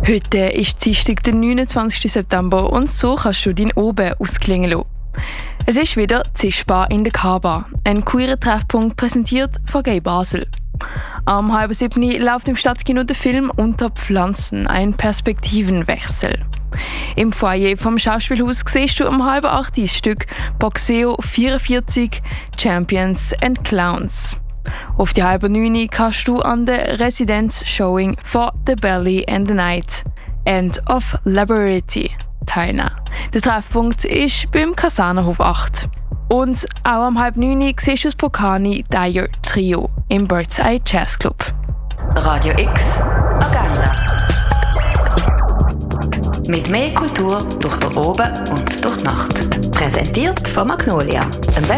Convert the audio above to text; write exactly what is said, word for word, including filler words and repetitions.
Heute ist Dienstag, der neunundzwanzigsten September, und so kannst du deinen Oben ausklingen lassen. Es ist wieder Zischbar in der K-Bar, ein queerer Treffpunkt präsentiert von Gay Basel. Am halben siebten läuft im Stadtkino der Film «Unter Pflanzen», ein Perspektivenwechsel. Im Foyer vom Schauspielhaus siehst du um halb acht das Stück «Boxeo vierundvierzig Champions and Clowns». Auf die halbe neun kannst du an der Residenz-Showing von «The Belly and the Night» «End of Liberty» teilnehmen. Der Treffpunkt ist beim Kasernenhof acht. Und auch am halb neun siehst du das Pokani Dyer Trio im Bird's Eye Jazz Club. Radio X Agenda. Mit mehr Kultur durch den Oben und durch die Nacht. Präsentiert von Magnolia,